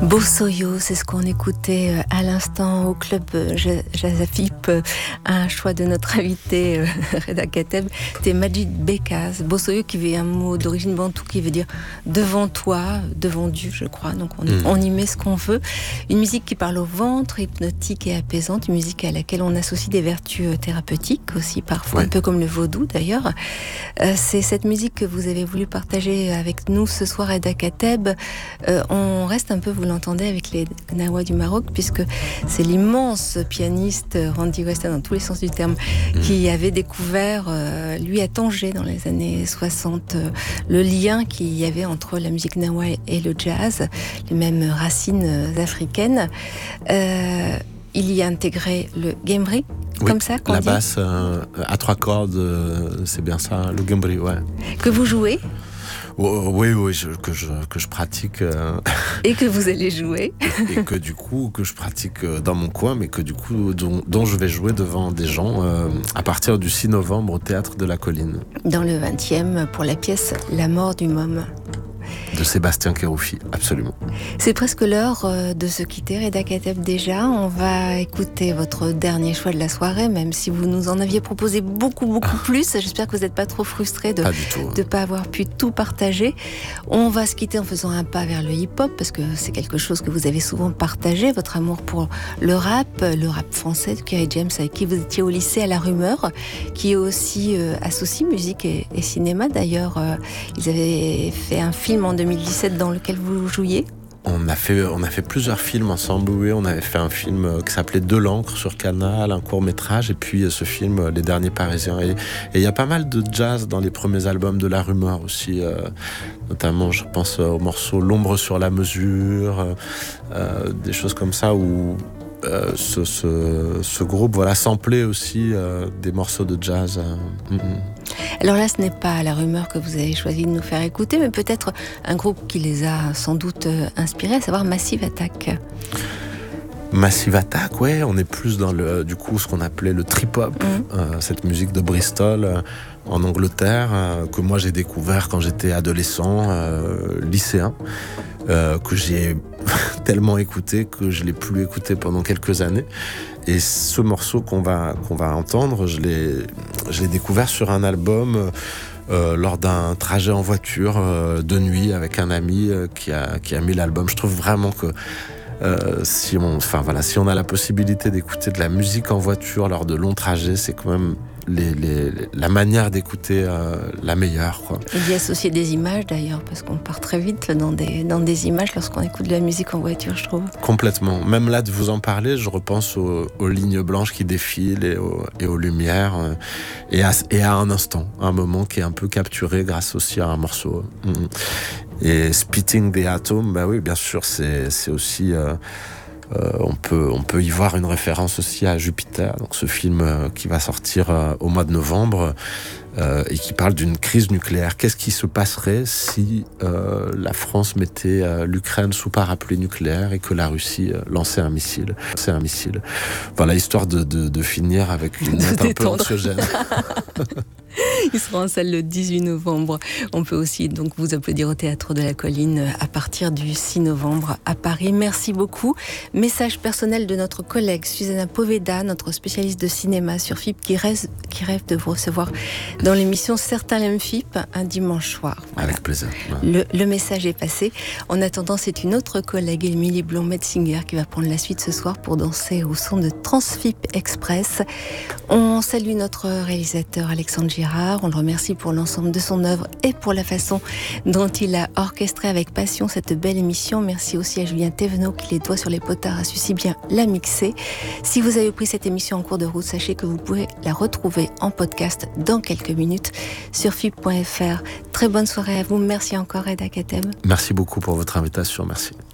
Bosoyo, c'est ce qu'on écoutait à l'instant au club Jazafip, un choix de notre invité Reda Kateb, c'était Majid Bekaz. Bosoyo qui est un mot d'origine bantou qui veut dire devant toi, devant Dieu je crois, donc on y met ce qu'on veut. Une musique qui parle au ventre, hypnotique et apaisante, une musique à laquelle on associe des vertus thérapeutiques aussi parfois, un peu comme le vaudou d'ailleurs. C'est cette musique que vous avez voulu partager avec nous ce soir Reda Kateb. On reste un peu, vous l'entendez, avec les Gnawa du Maroc, puisque c'est l'immense pianiste Randy Weston, dans tous les sens du terme, qui avait découvert, lui à Tanger dans les années 60, le lien qu'il y avait entre la musique Gnawa et le jazz, les mêmes racines africaines. Il y a intégré le gembri, comme ça qu'on la dit. basse à 3 cordes, c'est bien ça, le gembri, ouais. Que vous jouez. Oui, que je pratique. Et que vous allez jouer. Et que du coup, que je pratique dans mon coin, mais que du coup, dont je vais jouer devant des gens à partir du 6 novembre au Théâtre de la Colline. Dans le 20e, pour la pièce La mort du môme. De Sébastien Kéroufi, absolument. C'est presque l'heure de se quitter, Reda Kateb déjà. On va écouter votre dernier choix de la soirée, même si vous nous en aviez proposé beaucoup plus. J'espère que vous n'êtes pas trop frustré de ne pas avoir pu tout partager. On va se quitter en faisant un pas vers le hip-hop, parce que c'est quelque chose que vous avez souvent partagé, votre amour pour le rap français de Kerry James, avec qui vous étiez au lycée à La Rumeur, qui aussi associe musique et cinéma. D'ailleurs, ils avaient fait un film en 2017 dans lequel vous jouiez. On a fait plusieurs films ensemble, oui. On avait fait un film qui s'appelait De l'encre sur Canal, un court-métrage, et puis ce film Les Derniers Parisiens. Et il y a pas mal de jazz dans les premiers albums de La Rumeur aussi, notamment je pense au morceau L'ombre sur la mesure, des choses comme ça où ce groupe samplait aussi des morceaux de jazz. Alors là, ce n'est pas La Rumeur que vous avez choisi de nous faire écouter, mais peut-être un groupe qui les a sans doute inspirés, à savoir Massive Attack. Massive Attack, ouais, on est plus dans du coup ce qu'on appelait le trip-hop, cette musique de Bristol en Angleterre, que moi j'ai découvert quand j'étais adolescent, lycéen, que j'ai tellement écouté que je l'ai plus écouté pendant quelques années. Et ce morceau qu'on va entendre, je l'ai découvert sur un album lors d'un trajet en voiture de nuit avec un ami qui a mis l'album. Je trouve vraiment que si on a la possibilité d'écouter de la musique en voiture lors de longs trajets, c'est quand même la manière d'écouter la meilleure, quoi. Et d'y associer des images d'ailleurs, parce qu'on part très vite dans des images lorsqu'on écoute de la musique en voiture, je trouve. Complètement. Même là de vous en parler, je repense aux lignes blanches qui défilent et aux lumières et à un instant, un moment qui est un peu capturé grâce aussi à un morceau. Et Spitting the Atom, bah oui, bien sûr, c'est aussi on peut y voir une référence aussi à Jupiter, donc ce film qui va sortir au mois de novembre et qui parle d'une crise nucléaire. Qu'est-ce qui se passerait si la France mettait l'Ukraine sous parapluie nucléaire et que la Russie lançait un missile. Voilà, histoire de finir avec une note un peu anxiogène. Il sera en salle le 18 novembre. On peut aussi donc vous applaudir au Théâtre de la Colline à partir du 6 novembre à Paris. Merci beaucoup. Message personnel de notre collègue Susanna Poveda, notre spécialiste de cinéma sur FIP, qui rêve de vous recevoir dans l'émission Certains l'aiment FIP un dimanche soir. Voilà. Avec plaisir. Le message est passé. En attendant, c'est une autre collègue, Émilie Blond-Metzinger, qui va prendre la suite ce soir pour danser au son de Transfip Express. On salue notre réalisateur Alexandre Girard. On le remercie pour l'ensemble de son œuvre et pour la façon dont il a orchestré avec passion cette belle émission. Merci aussi à Julien Thévenot qui, les doigts sur les potards, a su si bien la mixer. Si vous avez pris cette émission en cours de route, sachez que vous pourrez la retrouver en podcast dans quelques minutes sur FIP.fr. Très bonne soirée à vous. Merci encore, Reda Kateb. Merci beaucoup pour votre invitation. Merci.